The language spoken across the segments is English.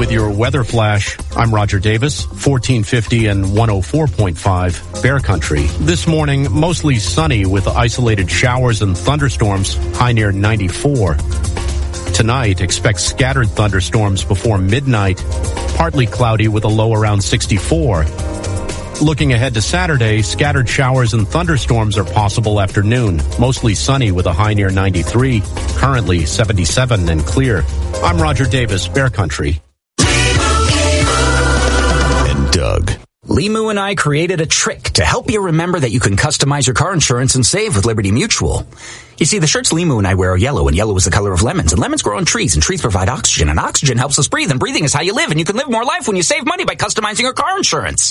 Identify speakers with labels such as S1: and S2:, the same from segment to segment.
S1: with your weather flash. I'm Roger Davis, 1450 and 104.5 Bear Country. This morning, mostly sunny with isolated showers and thunderstorms, high near 94. Tonight, expect scattered thunderstorms before midnight, partly cloudy with a low around 64. Looking ahead to Saturday, scattered showers and thunderstorms are possible after noon, mostly sunny with a high near 93, currently 77 and clear. I'm Roger Davis, Bear Country.
S2: And Doug. Limu and I created a trick to help you remember that you can customize your car insurance and save with Liberty Mutual. You see, the shirts Limu and I wear are yellow, and yellow is the color of lemons, and lemons grow on trees, and trees provide oxygen, and oxygen helps us breathe, and breathing is how you live, and you can live more life when you save money by customizing your car insurance.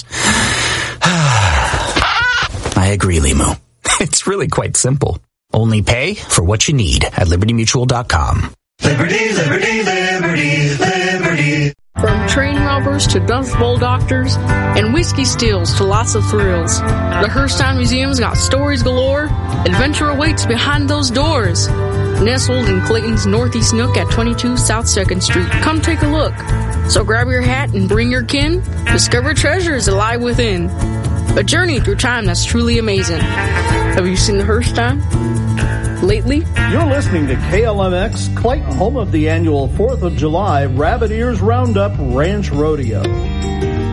S2: I agree, Limu. It's really quite simple. Only pay for what you need at libertymutual.com.
S3: Liberty, liberty, liberty, liberty.
S4: From train robbers to Dust Bowl doctors and whiskey steals to lots of thrills, the Hearthstone Museum's got stories galore. Adventure awaits behind those doors. Nestled in Clayton's Northeast Nook at 22 South 2nd Street. Come take a look. So grab your hat and bring your kin. Discover treasures alive within. A journey through time that's truly amazing. Have you seen the Hearthstone lately?
S5: You're listening to KLMX, Clayton, home of the annual 4th of July Rabbit Ears Roundup Ranch Rodeo.